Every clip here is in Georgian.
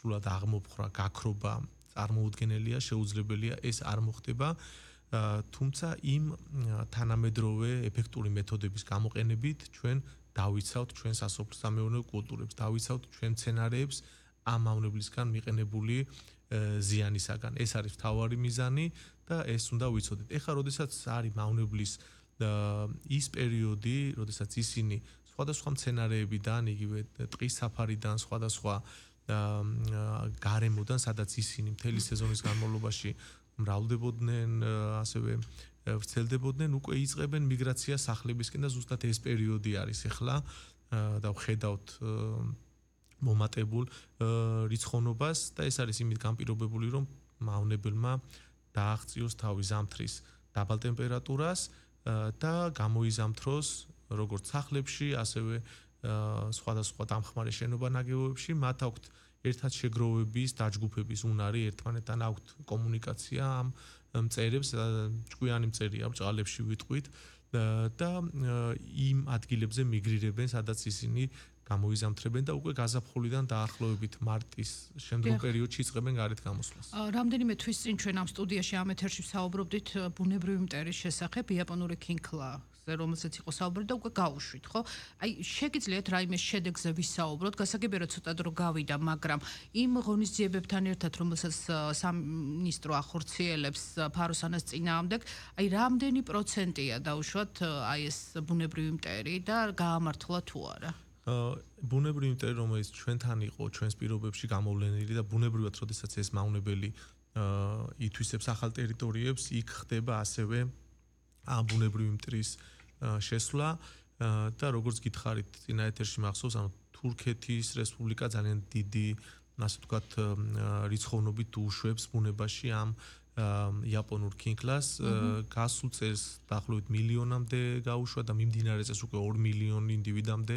სრულად აღმოფხრა, გაქრობა წარმოუდგენელია, შეუძლებელია, ეს არ მოხდება. თუმცა იმ თანამედროვე ეფექტური მეთოდების გამოყენებით ჩვენ დავიცავთ ჩვენ სასოფლო-სამეურნეო კულტურებს, დავიცავთ ჩვენ მცენარეებს ამ მავნებლისგან მიყენებული ზიანისაგან. ეს არის მთავარი მიზანი და ეს უნდა ვიცოდეთ. ეხლა როდესაც არის მავნებლის ის პერიოდი, როდესაც ისინი სხვადასხვა მცენარეებიდან, იგივე ტყის საფარიდან, სხვადასხვა გარემოდან, სადაც ისინი მთელი სეზონის განმავლობაში მრავლდებოდნენ, ასევე ვრცელდებოდნენ, უკვე იწყებენ მიგრაციას სახლებისკენ და ზუსტად ეს პერიოდი არის ახლა და ვხედავთ მომატებულ რიცხოვნობას და ეს არის იმით განპირობებული, რომ მავნებელმა დააღწიოს თავი ზამთრის დაბალ ტემპერატურას და გამოიზამთროს როგორც სახლებში, ასევე სხვადასხვა დამხმარე შენობა-ნაგებობებში, მათ აქვთ ერთად შეგროვების, დაჯგუფების უნარი, ერთმანეთთან აქვთ კომუნიკაცია ამ მწერებს, ჭკვიანი მწერია, ბჭყალებში ვიტყვით და იმ ადგილებზე მიგრირებენ, სადაც ისინი გამოიზამთრებენ და უკვე გაზაფხულიდან დაახლოებით მარტის შემდგომ პერიოდში იწყებენ გარეთ გამოსვლას. რამდენიმე თვის წინ ჩვენ ამ სტუდიაში ამ ეთერში ვსაუბრობდით ბუნებრივი მტერის შესახებ, იაპონური ქინქლაზე, რომელსაც იყო საუბარი და უკვე გაუშვით, ხო? აი, შეგიძლიათ რაიმე შედეგზე ვისაუბროთ, გასაგებია რომ ცოტა დრო გავიდა, მაგრამ იმ ღონისძიებებთან ერთად, რომელსაც სამინისტრო ახორციელებს ფაროსანას წინააღმდეგ, აი, რამდენი პროცენტია დაუშვათ აი ეს ბუნებრივი მტერი და გაამართლა თუ არა? ბუნებრივი მტერი, რომელიც ჩვენთან იყო, ჩვენს პირობებში გამოვლენილი და ბუნებრივად, როდესაც ეს მავნებელი ითვისებს ახალ ტერიტორიებს, იქ ხდება ასევე ამ ბუნებრივი მტრის შესვლა და როგორც გითხარით, წინა ეთერში მახსოვს, ანუ თურქეთის რესპუბლიკა ძალიან დიდი, ასე ვთქვათ, რიცხოვნობით უშვებს ბუნებაში ამ იაპონურ ქინქლას, გასულ წელს დაახლოებით მილიონამდე გაუშვა და მიმდინარე წელს უკვე 2 მილიონი ინდივიდამდე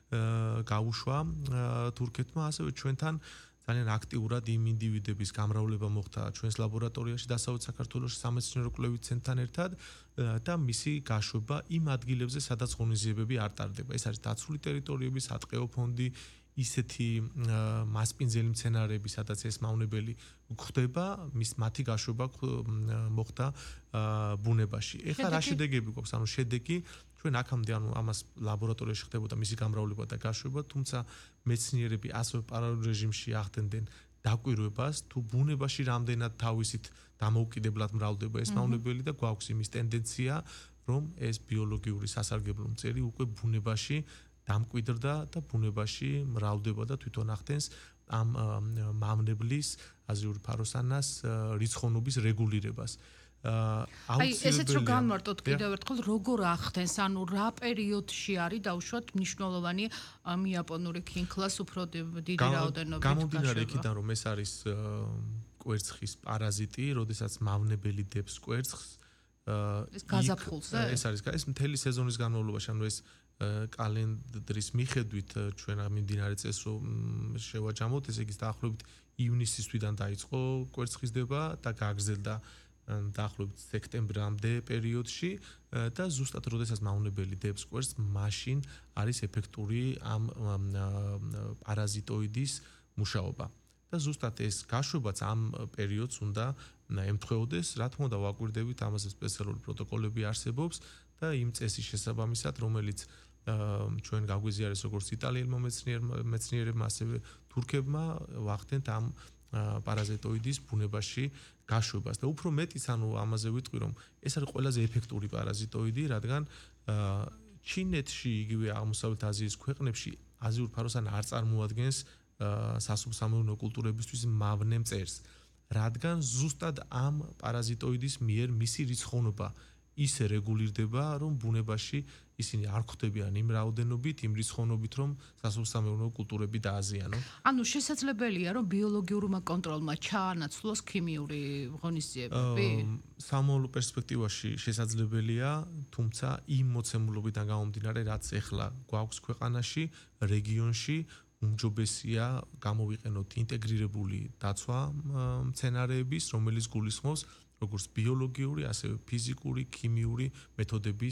გაუშვა თურქეთმა, ასევე ჩვენთან ძალიან აქტიურად იმ ინდივიდების გამრავლება მოხდა ჩვენს ლაბორატორიაში დასავლეთ საქართველოში სამეცნიერო კვლევით ცენტრთან ერთად და მისი გაშვება იმ ადგილებზე, სადაც ღონისძიებები არ ტარდება. ეს არის დაცული ტერიტორიები, სატყეო ფონდი, ისეთი მასპინძელი მცენარეები, სადაც ეს მავნებელი გვხვდება, მათი გაშვება მოხდა ბუნებაში. ეხლა რა შედეგები გვაქვს? ანუ შედეგი ჩვენ აქამდე ამას ლაბორატორიაში ხდებოდა მისი გამრავლება და გაშვება, თუმცა მეცნიერები ასევე პარალელურ რეჟიმში ახდენდნენ დაკვირვებას, თუ ბუნებაში რამდენად თავისით დამოუკიდებლად მრავლდება ეს მავნებელი და გვაქვს იმის ტენდენცია, რომ ეს ბიოლოგიური სასარგებლო მწერი უკვე ბუნებაში დამკვიდრდა და ბუნებაში მრავლდება და თვითონ ახდენს ამ მავნებლის აზიური ფაროსანას რიცხოვნობის რეგულირებას. აი, ესეც რომ განმარტოთ კიდევ ერთხელ, როგორ ახდენს, ანუ რა პერიოდში არის დაუშვათ მნიშვნელოვანი იაპონური ქინქლას უფრო დიდი რაოდენობით? გამომდინარე იქიდან, რომ ეს არის კვერცხის პარაზიტი, როდესაც მავნებელი დებს კვერცხს, ეს გაზაფხულზე? ეს არის ეს მთელი სეზონის განმავლობაში, ანუ ეს კალენდრის მიხედვით ჩვენ მიმდინარე წელს რომ შევაჯამოთ, ესე იგი დაახლოებით ივნისის თვიდან დაიწყო კვერცხის დება და გაგრძელდა დაახლოებით სექტემბრამდე პერიოდში და ზუსტად როდესაც მავნებელი დებს კვერცხს, მაშინ არის ეფექტური ამ პარაზიტოიდის მუშაობა. და ზუსტად ეს გაშვებაც ამ პერიოდს უნდა ემთხვეოდეს, რა თქმა უნდა ვაკვირდებით, ამაზე სპეციალური პროტოკოლები არსებობს და იმ წესის შესაბამისად, რომელიც ჩვენ გაგვიზიარეს როგორც იტალიელმა მეცნიერებმა, ასევე თურქებმა ვახდენთ ამ პარაზიტოიდის ბუნებაში გაშვებას და უფრო მეტიც, ანუ ამაზე ვიტყვი, რომ ეს არის ყველაზე ეფექტური პარაზიტოიდი, რადგან ჩინეთში, იგივე აღმოსავლეთ აზიის ქვეყნებში აზიური ფაროსანა არ წარმოადგენს სასოფლო-სამეურნეო კულტურებისთვის მავნე მწერს, რადგან ზუსტად ამ პარაზიტოიდის მიერ მისი რიცხოვნობა ისე რეგულირდება, რომ ბუნებაში ისინი არ ხვდებიან იმ რაოდენობით, იმ რიცხოვნობით, რომ სასოფლო-სამეურნეო კულტურები დააზიანონ. ანუ შესაძლებელია, რომ ბიოლოგიურმა კონტროლმა ჩაანაცვლოს ქიმიური ღონისძიებები? სამოვალო პერსპექტივაში შესაძლებელია, თუმცა იმ მოცემულობიდან გამომდინარე, რაც ეხლა გვაქვს ქვეყანაში, რეგიონში უმჯობესია გამოვიყენოთ ინტეგრირებული დაცვა მცენარეების, რომელიც გულისხმობს როგორც ბიოლოგიური, ასევე ფიზიკური, ქიმიური მეთოდების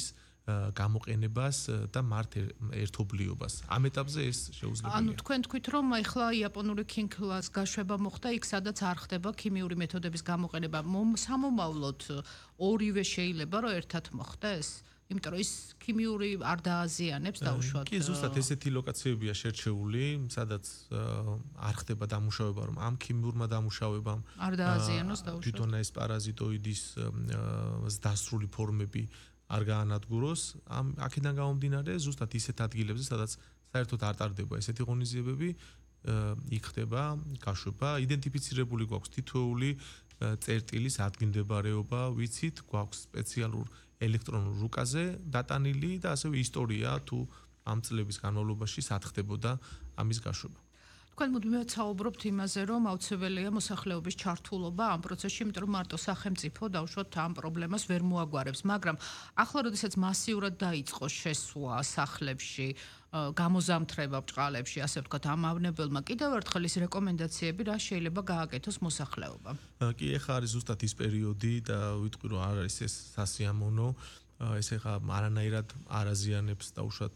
გამოყენებას და მართ ერთობლიობას. ამ ეტაპზე ეს შეუძლებელია. ანუ თქვენ თქვით რომ ახლა იაპონური ქინქლას გაშვება მოხდა იქ სადაც არ ხდება ქიმიური მეთოდების გამოყენება. სამომავლოდ ორივე შეიძლება რომ ერთად მოხდეს? იმიტომ რომ ის ქიმიური არ დააზიანებს დაუშვათ. კი, ზუსტად ესეთი ლოკაციებია შერჩეული, სადაც არ ხდება დამუშავება, რომ ამ ქიმიურმა დამუშავებამ არ დააზიანოს დაუშვათ. თვითონ ეს პარაზიტოიდის დასრული ფორმები არ გაანადგუროს. აქედან გამომდინარე, ზუსტად ისეთ ადგილებზე, სადაც საერთოდ არ ტარდება ესეთი ღონისძიებები, იქ ხდება გაშვება. იდენტიფიცირებული გვაქვს თითოეული წერტილის ადგილმდებარეობა, ვიცით, გვაქვს სპეციალურ ელექტრონულ რუკაზე დატანილი და ასევე ისტორია თუ ამ წლების განმავლობაში სად ხდებოდა ამის გაშვება. თქვენ მუდმივად საუბრობთ იმაზე, რომ აუცილებელია მოსახლეობის ჩართულობა ამ პროცესში, იმიტომ რომ მარტო სახელმწიფო დაუშვათ ამ პრობლემას ვერ მოაგვარებს, მაგრამ ახლა როდესაც მასიურად დაიწყო შესვლა სახლებში, გამოზამთრება ბჭყალებში, ასე ვთქვათ, ამავნებელმა კიდევ ერთხელ ის რეკომენდაციები რა შეიძლება გააკეთოს მოსახლეობამ. კი, ეხლა არის ზუსტად ის პერიოდი და ვიტყვი რომ არ არის ეს სასიამოვნო, ეს ეხლა არანაირად არ აზიანებს დაუშვათ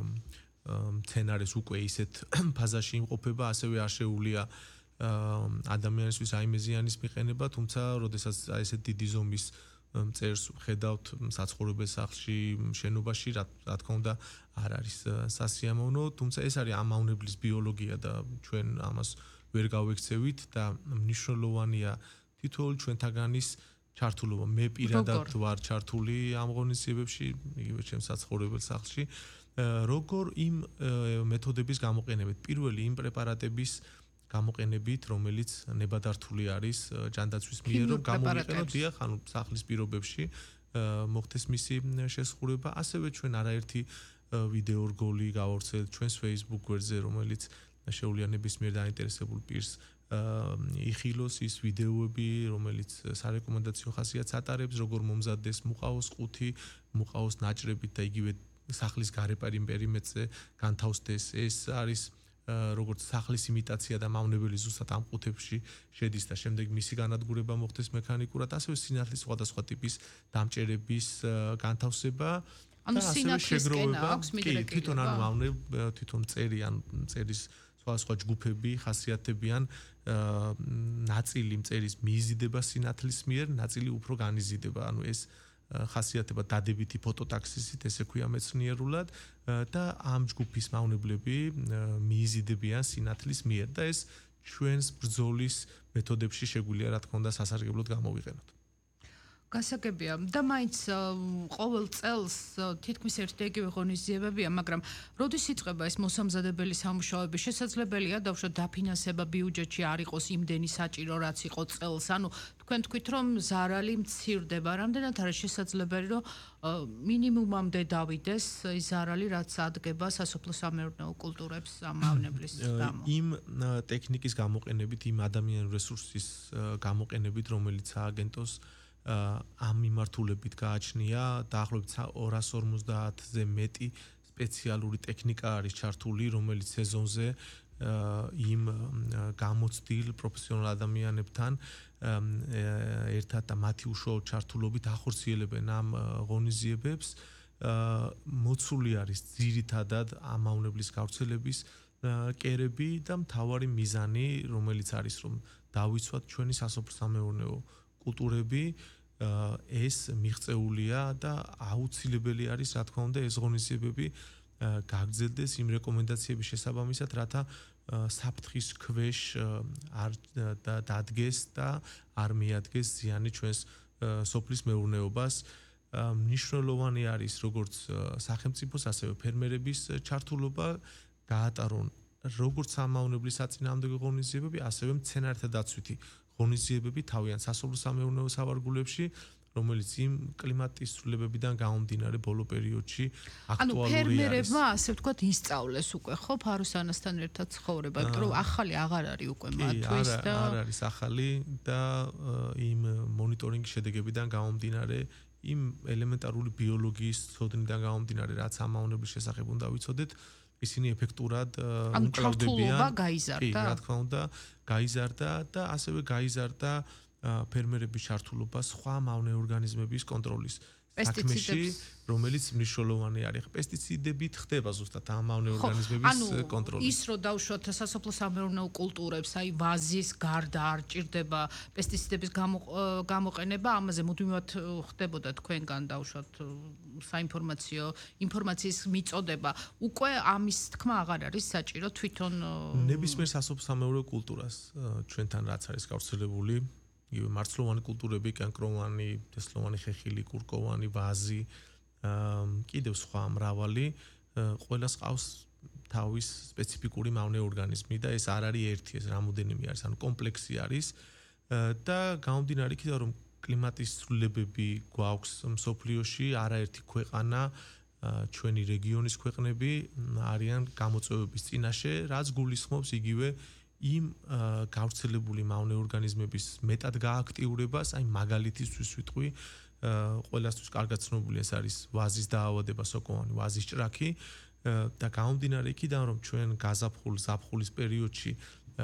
სცენარეს უკვე ისეთ ფაზაში იმყოფება, ასევე არ შეუძლია ადამიანისთვის აიმეზიანის მიყენება, თუმცა როდესაც ესეთ დიდი ზომის წერს ხედავთ საცხოვრებელ სახლში, შენობაში, რა თქმა უნდა, არ არის სასიამოვნო, თუმცა ეს არის ამავნებლის ბიოლოგია და ჩვენ ამას ვერ გავექცევით და მნიშვნელოვანია თითოეული ჩვენთაგანის ჩართულობა. მე პირადად ვარ ჩართული ამ ღონისძიებებში, იგივე ჩემს საცხოვრებელ სახლში. როგორ იმ მეთოდების გამოყენებით, პირველი იმ პრეპარატების გამოყენებით, რომელიც ნებადართული არის ჯანდაცვის მიერ, რომ გამოვიყენოთ დიახ, ანუ სახლის პირობებში მოხდეს მისი შესხურება, ასევე ჩვენ არაერთი ვიდეო რგოლი გავავრცელებთ ჩვენს Facebook გვერდზე, რომელიც შეუძლია ნებისმიერ დაინტერესებულ პირს იხილოს ის ვიდეოები, რომელიც სარეკომენდაციო ხასიათს ატარებს, როგორ მომზადდეს მუყაოს ყუთი, მუყაოს ნაჭრებით და იგივე სახლის გარეპარი პერიმეტრზე განთავსდეს. ეს არის როგორც სახლის იმიტაცია და მავნებელი ზუსტად ამ ყუთებში შედის და შემდეგ მისი განადგურება მოხდეს მექანიკურად, ასევე სინათლის სხვადასხვა ტიპის დამჭერების განთავსება ანუ სინათლის კენა აქვს მიდრეკილი. კი, თვითონ ანუ მავნებ, თვითონ წერი ან წერის სხვადასხვა ჯგუფები ხასიათებიან ნაწილი მწერის მიიზიდება სინათლის მიერ, ნაწილი უფრო განიზიდება. ანუ ეს ხასიათება დადებითი ფოტოტაქსისით, ესე ქვია მეცნიერულად და ამ ჯგუფის მავნებლები მიიზიდებიან სინათლის მიერ და ეს ჩვენს ბრძოლის მეთოდებში შეგვიძლია რა თქმა უნდა სასარგებლოდ გამოვიყენოთ. გასაგებია და მაინც ყოველ წელს თითქმის ერთ-ერთი ღონისძიებებია, მაგრამ როდის იწყება ეს მოსამზადებელი სამუშაოები? შესაძლებელია დავუშვათ დაფინანსება ბიუჯეტში არ იყოს იმდენი საჭირო, რაც იყო წელს. ანუ თქვენ თქვით რომ ზარალი მცირდება, რამდენად არის შესაძლებელი რომ მინიმუმამდე დავიდეს ის ზარალი, რაც ადგება სასოფლო-სამეურნეო კულტურებს ამავნებლის გამო? იმ ტექნიკის გამოყენებით, იმ ადამიანური რესურსის გამოყენებით, რომელიც სააგენტოს ამ მიმართულებით გააჩნია, დაახლოებით 250-ზე მეტი სპეციალური ტექნიკა არის ჩართული, რომელიც სეზონზე იმ გამოცდილ პროფესიონალ ადამიანებთან ერთად და მათი უშუალო ჩართულობით ახორციელებენ ამ ღონისძიებებს. მოცული არის ძირითადად ამავნებლის გავრცელების კერები და მთავარი მიზანი, რომელიც არის რომ დავიცვათ ჩვენი სასოფლო-სამეურნეო კულტურები, ეს მიღწეულია და აუცილებელი არის, რა თქმა უნდა, ეს ღონისძიებები გაგრძელდეს იმ რეკომენდაციების შესაბამისად, რათა საფრთხის ქვეშ არ დადგეს და არ მიადგეს ზიანი ჩვენს სოფლის მეურნეობას. მნიშვნელოვანი არის როგორც სახელმწიფოს, ასევე ფერმერების ჩართულობა, გაატარონ როგორც სამავნებლის საწინააღმდეგო ღონისძიებები, ასევე მცენარეთა დაცვითი ღონისძიებები თავიანთ სასოფლო-სამეურნეო სავარგულებში, რომელიც იმ კლიმატის ცვლილებებიდან გამომდინარე ბოლო პერიოდში აქტუალური არის. ანუ ფერმერებმა, ასე ვთქვათ, ისწავლეს უკვე ხო ფაროსანასთან ერთად ცხოვრება, იმიტომ რომ ახალი აღარ არის უკვე მათთვის და არ არის ახალი და იმ მონიტორინგის შედეგებიდან გამომდინარე, იმ ელემენტარული ბიოლოგიის ცოდნიდან გამომდინარე, რაც ამავნების შესახებ უნდა ვიცოდეთ, ისინი ეფექტურად უკრავდებიან. გაიზარდა. რა თქმა უნდა, გაიზარდა და ასევე გაიზარდა ფერმერების ჩართულობა სხვა მავნე ორგანიზმების კონტროლის პესტიციდებს რომელიც მნიშვნელოვანი არის. პესტიციდებით ხდება ზუსტად ამავე ორგანიზმების კონტროლი. ის რომ დავუშვათ სასოფლო სამეურნეო კულტურებს, აი ვაზის გარდა არ ჭირდება პესტიციდების გამოყენება, ამაზე მუდმივად ხდებოდა თქვენგან დავუშვათ საინფორმაციო ინფორმაციის მიწოდება. უკვე ამის თქმა აღარ არის საჭირო თვითონ ნებისმიერ სასოფლო სამეურნეო კულტურას ჩვენთან რაც არის გავრცელებული იგივე მარცვლოვანი კულტურები, კანკროვანი, თესლოვანი ხეხილი, კურკოვანი, ვაზი, კიდევ სხვა მრავალი, ყველას ყავს თავის სპეციფიკური მავნე ორგანიზმი და ეს არ არის ერთი, ეს რამოდენიმე არის, ანუ კომპლექსი არის და გამომდინარე იქიდან რომ კლიმატის ცვლილებები გვაქვს მსოფლიოში, არაერთი ქვეყანა, ჩვენი რეგიონის ქვეყნები არიან გამოწვევების წინაშე, რაც გულისხმობს იგივე იმ გავრცელებული მავნე ორგანიზმების მეტად გააქტიურებას, აი მაგალითისთვის ვიტყვი, ყველასთვის კარგად ცნობილი ეს არის ვაზის დაავადება, სოკოვანი, ვაზის ჭრაქი და გამომდინარე იქიდან რომ ჩვენ გაზაფხულის პერიოდში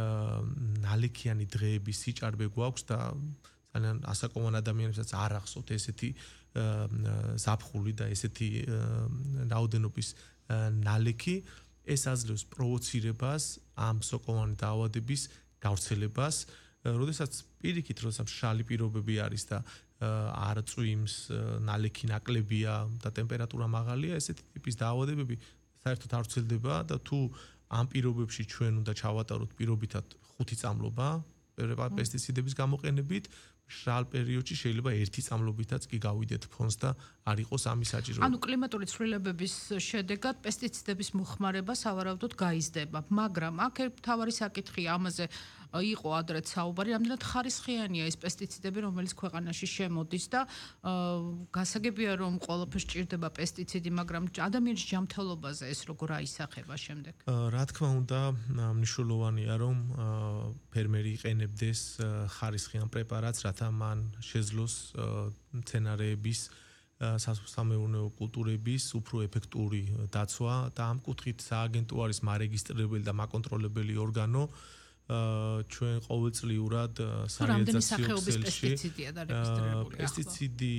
ნალექიანი დღეების სიჭარბე გვაქვს და ძალიან ასაკოვან ადამიანებსაც არ ახსოვთ ესეთი ზაფხული და ესეთი რაოდენობის ნალექი ეს აძლევს პროვოცირებას ამ სოკოვანი დაავადების გავრცელებას, როდესაც პირიქით, როდესაც მშრალი პირობები არის და არ წვიმს, ნალექი ნაკლებია და ტემპერატურა მაღალია, ესეთი ტიპის დაავადებები საერთოდ არ ვრცელდება და თუ ამ პირობებში ჩვენ უნდა ჩავატაროთ პირობითად 5 წამლობა პესტიციდების გამოყენებით, მშრალ პერიოდში შეიძლება 1 წამლობითაც კი გავიდეთ ფონს და არ იყოს ამის საჭირო. ანუ კლიმატური ცვლილებების შედეგად პესტიციდების მოხმარება სავარაუდოდ გაიზრდება, მაგრამ აქ მთავარი საკითხია ამაზე იყო ადრეც საუბარი, რამდენად ხარისხიანია ეს პესტიციდები, რომელიც ქვეყანაში შემოდის და გასაგებია რომ ყველაფერს ჭირდება პესტიციდი, მაგრამ ადამიანის ჯანმრთელობაზე ეს როგორ აისახება შემდეგ? რა თქმა უნდა, მნიშვნელოვანია რომ ფერმერი იყენებდეს ხარისხიან პრეპარატს, რათა მან შეძლოს მცენარეების სასოფლო-სამეურნეო კულტურების უფრო ეფექტური დაცვა და ამ კუთხით სააგენტო არის მარეგისტრირებელი და მაკონტროლებელი ორგანო. ჩვენ ყოველწლიურად სარეალიზაციო ქსელში პესტიციდი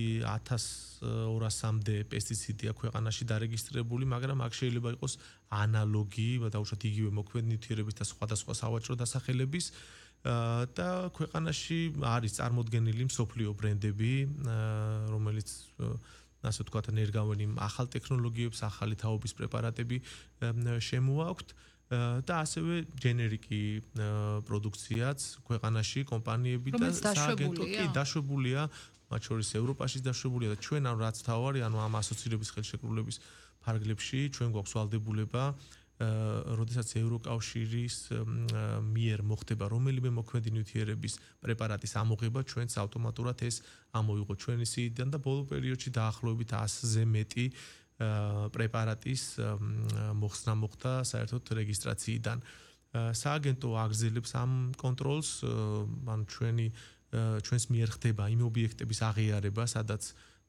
1200-მდე პესტიციდია ქვეყანაში დარეგისტრირებული, მაგრამ აქ შეიძლება იყოს ანალოგი, დაუშვათ იგივე მოქმედი ნივთიერების და სხვადასხვა სავაჭრო დასახელების და ქვეყანაში არის წარმოდგენილი მსოფლიო ბრენდები, რომელიც ასე ვთქვათ, ნერგავენ იმ ახალ ტექნოლოგიებს, ახალი თაობის პრეპარატები შემოაქვთ. და ასევე ჯენერიკი პროდუქციაც ქვეყანაში კომპანიები და სააგენტო კი დაშვებულია, მათ შორის ევროპაში დაშვებულია და ჩვენ ამ რაც თავარი, ანუ ამ ასოცირების ხელშეკრულების ფარგლებში ჩვენ გვაქვს ვალდებულება, როდესაც ევროკავშირის მიერ მოხდება რომელიმე მოქმედი ნივთიერების პრეპარატის ამოღება, ჩვენც ავტომატურად ეს ამოიღო ჩვენი სიიდან და ბოლო პერიოდში დაახლოებით 100-ზე მეტი პრეპარატის მოხსნა მოხდა საერთოდ რეგისტრაციიდან. სააგენტო აგრძელებს ამ კონტროლს, ან ჩვენს მიერ ხდება იმ ობიექტების აღიარება, სადაც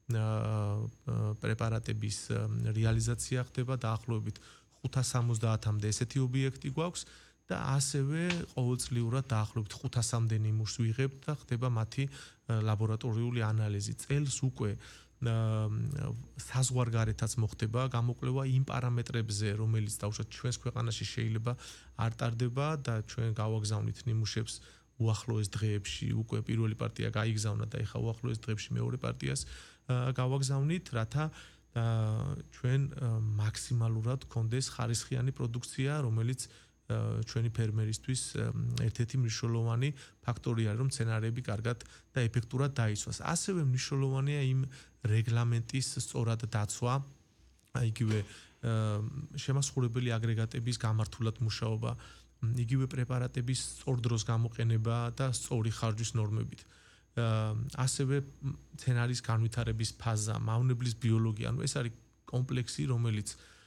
პრეპარატების რეალიზაცია ხდება, დაახლოებით 570-მდე ესეთი ობიექტი გვაქვს და ასევე ყოველწლიურად დაახლოებით 500-მდე ნიმუშს ვიღებთ და ხდება მათი ლაბორატორიული ანალიზი. წელს უკვე საზღვარგარეთაც მოხდება გამოკვლევა იმ პარამეტრებზე, რომელიც დაუშვათ ჩვენს ქვეყანაში შეიძლება არ ტარდება და ჩვენ გავაგზავნით ნიმუშებს უახლოეს დღეებში, უკვე პირველი პარტია გაიგზავნა და ეხლა უახლოეს დღეებში მეორე პარტიას გავაგზავნით, რათა ჩვენ მაქსიმალურად გქონდეს ხარისხიანი პროდუქცია, რომელიც ჩვენი ფერმერისთვის ერთ-ერთი მნიშვნელოვანი ფაქტორია, რომ მცენარეები კარგად და ეფექტურად დაიცვას. ასევე მნიშვნელოვანია იმ რეგლამენტის სწორად დაცვა, იგივე შემასხურებელი აგრეგატების გამართულად მუშაობა, იგივე პრეპარატების სწორ დროს გამოყენება და სწორი ხარჯვის ნორმებით. ასევე მცენარის განვითარების ფაზა, მავნებლის ბიოლოგია, ანუ ეს არის კომპლექსი, რომელიც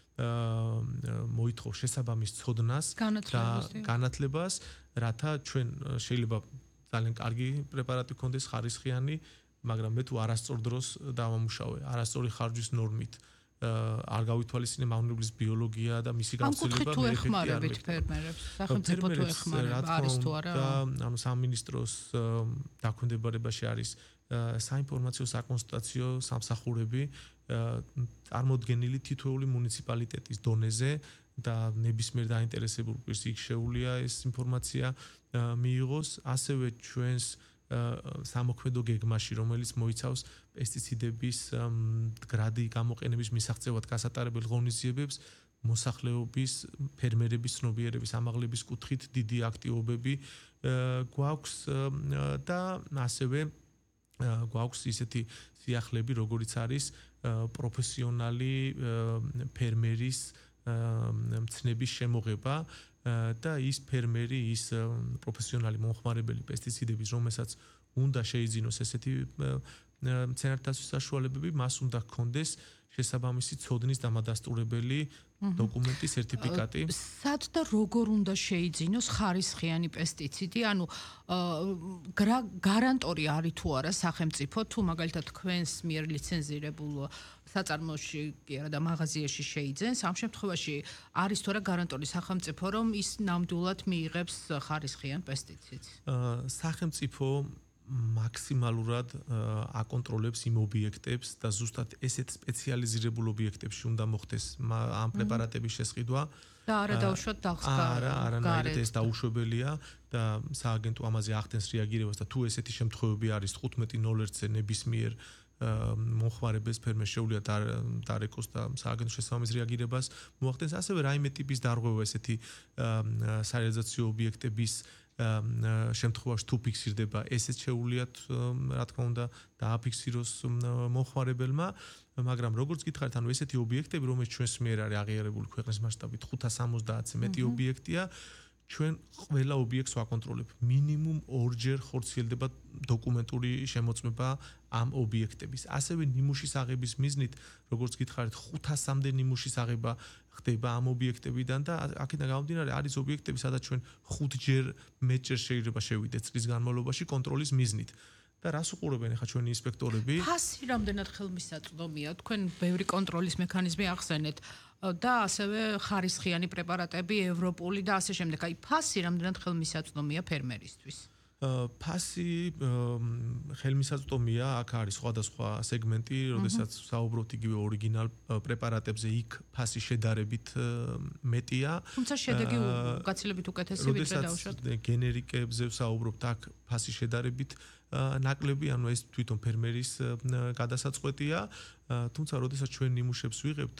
მოითხოვს შესაბამის ცოდნას და განათლებას, რათა ჩვენ შეიძლება ძალიან კარგი პრეპარატი გქონდეს ხარისხიანი, მაგრამ მე თუ არასწორ დროს დავამუშავე, არასწორი ხარჯვის ნორმით, არ გავითვალისწინე მავნებლის ბიოლოგია და მისი გავრცელება მე ეხმარებით ფერმერებს, სახელმწიფო თუ ეხმარება არის თუ არა? ანუ სამინისტროს დაქვემდებარებაში არის საინფორმაციო საკონსულტაციო სამსახურები წარმოდგენილი თითოეული მუნიციპალიტეტის დონეზე და ნებისმიერ დაინტერესებულ პირს იქ შეუძლია ეს ინფორმაცია მიიღოს, ასევე ჩვენს სამოქმედო გეგმაში, რომელიც მოიცავს პესტიციდების მდგრადი გამოყენების მისაღწევად გასატარებელ ღონისძიებებს, მოსახლეობის, ფერმერების ცნობიერების ამაღლების კუთხით დიდი აქტივობები გვაქვს და ასევე გვაქვს ისეთი სიახლეები, როგორიც არის პროფესიონალი ფერმერის მცნების შემოღება და ის ფერმერი, ის პროფესიონალი მომხმარებელი პესტიციდების, რომელსაც უნდა შეიძინოს ესეთი მცენარეთა საშუალებები, მას უნდა ჰქონდეს შესაბამისი ცოდნის დამადასტურებელი დოკუმენტი, სერტიფიკატი. სად და როგორ უნდა შეიძინოს ხარისხიანი პესტიციდი? ანუ გარანტორი არის თუ არა სახელმწიფო, თუ მაგალითად თქვენს მიერ ლიცენზირებულ საწარმოში კი არა და მაღაზიაში შეიძენს, ამ შემთხვევაში არის თუ არა გარანტორი სახელმწიფო, რომ ის ნამდვილად მიიღებს ხარისხიან პესტიციდს? სახელმწიფო მაქსიმალურად აკონტროლებს იმ ობიექტებს და ზუსტად ესეთ სპეციალიზირებულ ობიექტებში უნდა მოხდეს ამ პრეპარატების შესყიდვა და არა დაუშვათ დახს არანაირად ეს დაუშვებელია და სააგენტო ამაზე ახდენს რეაგირებას და თუ ესეთი შემთხვევები არის 15.01-ზე ნებისმიერ მომხმარებელს ფერმერს შეუძლია დარეკოს და სააგენტო შესაბამის რეაგირებას მოახდენს, ასევე რაიმე ტიპის დარღვევა ესეთი სარეალიზაციო ობიექტების შემთხვევაში თუ ფიქსირდება, ესეც შეუძლიათ რა თქმა უნდა დააფიქსიროს მომხმარებელმა, მაგრამ როგორც გითხარით, ანუ ესეთი ობიექტები, რომელიც ჩვენს მიერ არის აღიარებული ქვეყნის მასშტაბით 570-ზე მეტი ობიექტია, ჩვენ ყველა ობიექტს ვაკონტროლებთ. მინიმუმ 2-ჯერ ხორციელდება დოკუმენტური შემოწმება ამ ობიექტების. ასევე ნიმუშის აღების მიზნით, როგორც გითხარით, 500-მდე ნიმუშის აღება ხდება ამ ობიექტებიდან და აქედან გამომდინარე არის ობიექტები, სადაც ჩვენ 5-ჯერ, მეტჯერ შეიძლება შევიდეთ წლის განმავლობაში კონტროლის მიზნით. და რას უყურებენ ახლა ჩვენი ინსპექტორები? ფასი რამდენად ხელმისაწვდომია? თქვენ ბევრი კონტროლის მექანიზმი ახსენეთ და ასევე ხარისხიანი პრეპარატები, ევროპული და ასე შემდეგ. აი ფასი რამდენად ხელმისაწვდომია ფერმერისთვის? ფასი ხელმისაწვდომია, აქ არის სხვადასხვა სეგმენტი, როდესაც საუბრობთ იგივე ორიგინალ პრეპარატებზე, იქ ფასი შედარებით მეტია. თუმცა შედეგი გაცილებით უკეთესი ვიდრე დაუშვათ. როდესაც გენერიკებზე საუბრობთ, აქ ფასი შედარებით ნაკლები, ანუ ეს თვითონ ფერმერის გადასაწყვეტია, თუმცა როდესაც ჩვენ ნიმუშებს ვიღებთ,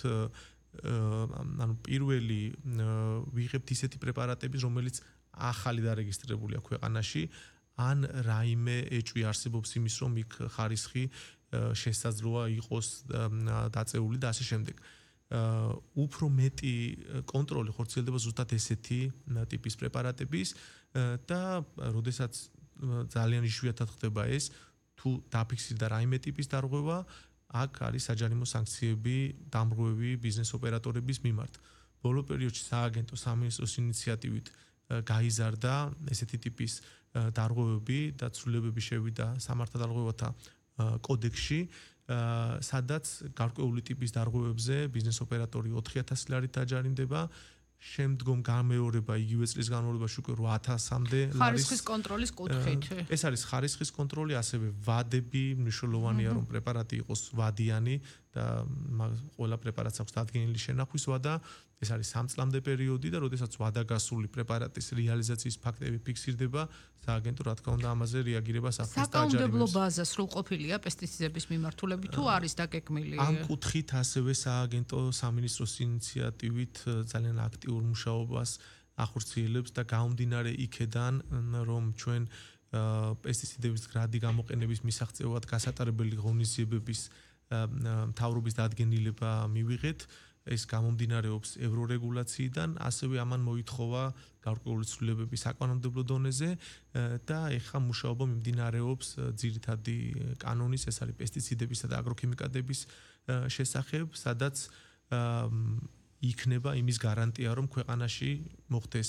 ანუ პირველი ვიღებთ ისეთი პრეპარატები, რომელიც ახალი დარეგისტრირებულია ქვეყანაში, ან რაიმე ეჭვი არსებობს იმის, რომ იქ ხარისხი შესაძლოა იყოს დაწეული და ასე შემდეგ. უფრო მეტი კონტროლი ხორციელდება ზუსტად ესეთი ტიპის პრეპარატების და როდესაც ძალიან იშვიათად ხდება ეს, თუ დაფიქსირდა რაიმე ტიპის დარღვევა, აქ არის საჯარიმო სანქციები დამრღვევი ბიზნეს ოპერატორების მიმართ. ბოლო პერიოდში სააგენტო სამინისტროს ინიციატივით გაიზარდა ესეთი ტიპის დარღვევები და ცვლილებები შევიდა სამართალდარღვევათა კოდექსში, სადაც გარკვეული ტიპის დარღვევებზე ბიზნეს ოპერატორი 4,000 ლარით დაჯარიმდება, შემდგომ გამეორება იგივე წლის განმავლობაში უკვე 8,000-მდე ლარის. ხარისხის კონტროლის კუთხით. ეს არის ხარისხის კონტროლი, ასევე ვადები, მნიშვნელოვანია რომ პრეპარატი იყოს ვადიანი და ყველა პრეპარატს აქვს დადგენილი შენახვის ვადა. ეს არის 3 წლამდე პერიოდი და როდესაც ვადაგასული პრეპარატის რეალიზაციის ფაქტები ფიქსირდება, სააგენტო რა თქმა უნდა ამაზე რეაგირებას ახდენს და აჯარიმებს. საკანონმდებლო ბაზა სრულყოფილია პესტიციდების მიმართულებით თუ არის დაგეგმილი? ამ კუთხით ასევე სააგენტო სამინისტროს ინიციატივით ძალიან აქტიურ მუშაობას ახორციელებს და გამომდინარე იქედან, რომ ჩვენ პესტიციდების გრადი გამოყენების მისაღწევად გასატარებელი ღონისძიებების მთავრობის დადგენილება მივიღეთ. ეს გამომდინარეობს ევრორეგულაციიდან, ასევე ამან მოითხოვა გარკვეული ცვლილებები საკანონმდებლო დონეზე და ეხლა მუშაობა მიმდინარეობს ძირითადი კანონის, ეს არის პესტიციდებისა და აგროქიმიკატების შესახებ, სადაც იქნება იმის გარანტია, რომ ქვეყანაში მოხდეს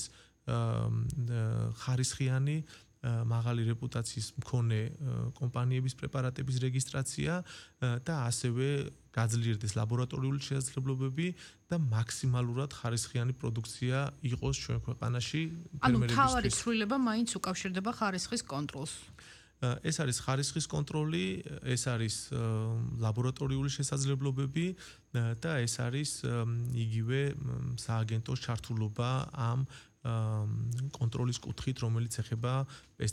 ხარისხიანი მაღალი რეპუტაციის მქონე კომპანიების პრეპარატების რეგისტრაცია და ასევე გაძლიერდეს ლაბორატორიული შესაძლებლობები და მაქსიმალურად ხარისხიანი პროდუქცია იყოს ჩვენ ქვეყანაში ფერმერებისთვის. ანუ თავარი ცვლილება მაინც უკავშირდება ხარისხის კონტროლს. ეს არის ხარისხის კონტროლი, ეს არის ლაბორატორიული შესაძლებლობები და ეს არის იგივე სააგენტოს ჩართულობა ამ კონტროლის კუთხით, რომელიც ეხება